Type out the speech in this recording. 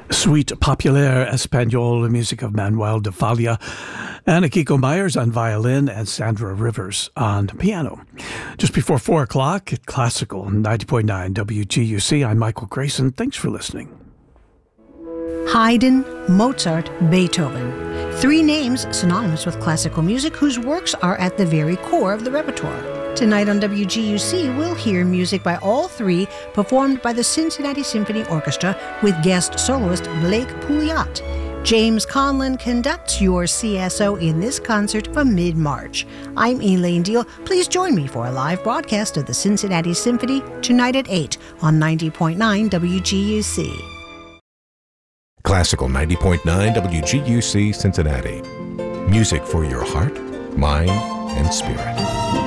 Suite Populaire Espagnole, music of Manuel de Falla, and Akiko Myers on violin and Sandra Rivers on piano. Just before 4 o'clock at Classical 90.9 WGUC, I'm Michael Grayson. Thanks for listening. Haydn, Mozart, Beethoven. 3 names synonymous with classical music whose works are at the very core of the repertoire. Tonight on WGUC, we'll hear music by all 3 performed by the Cincinnati Symphony Orchestra with guest soloist Blake Pouliot. James Conlon conducts your CSO in this concert from mid-March. I'm Elaine Deal. Please join me for a live broadcast of the Cincinnati Symphony tonight at 8 on 90.9 WGUC. Classical 90.9 WGUC Cincinnati. Music for your heart, mind, and spirit.